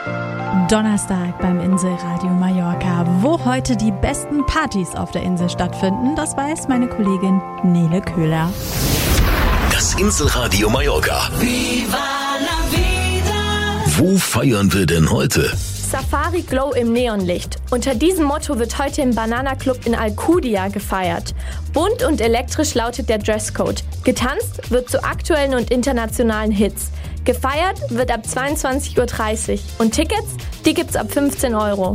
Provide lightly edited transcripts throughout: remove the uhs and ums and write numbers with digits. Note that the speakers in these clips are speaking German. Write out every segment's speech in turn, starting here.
Donnerstag beim Inselradio Mallorca, wo heute die besten Partys auf der Insel stattfinden. Das weiß meine Kollegin Nele Köhler. Das Inselradio Mallorca. Viva la vida. Wo feiern wir denn heute? Safari Glow im Neonlicht. Unter diesem Motto wird heute im Banana Club in Alcudia gefeiert. Bunt und elektrisch lautet der Dresscode. Getanzt wird zu aktuellen und internationalen Hits. Gefeiert wird ab 22.30 Uhr. Und Tickets, die gibt's ab 15 €.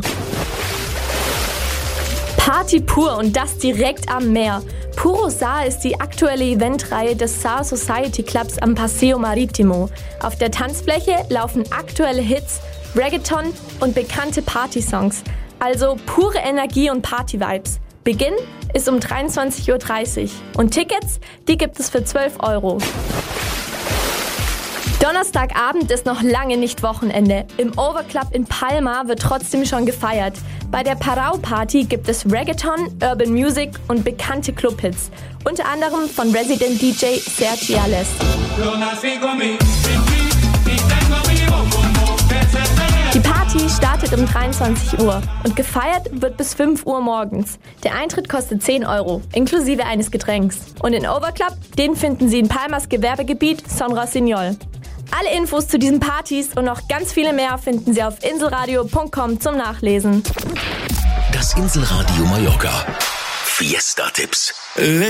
Party pur und das direkt am Meer. Puro Sa ist die aktuelle Eventreihe des Sa Society Clubs am Paseo Maritimo. Auf der Tanzfläche laufen aktuelle Hits, Reggaeton und bekannte Partysongs. Also pure Energie und Party-Vibes. Beginn ist um 23.30 Uhr. Und Tickets, die gibt es für 12 €. Donnerstagabend ist noch lange nicht Wochenende. Im Overclub in Palma wird trotzdem schon gefeiert. Bei der Parau-Party gibt es Reggaeton, Urban Music und bekannte Clubhits. Unter anderem von Resident DJ Sergi Alles. Die Party startet um 23 Uhr und gefeiert wird bis 5 Uhr morgens. Der Eintritt kostet 10 €, inklusive eines Getränks. Und den Overclub, den finden Sie in Palmas Gewerbegebiet Son Rossignol. Alle Infos zu diesen Partys und noch ganz viele mehr finden Sie auf inselradio.com zum Nachlesen. Das Inselradio Mallorca. Fiesta-Tipps.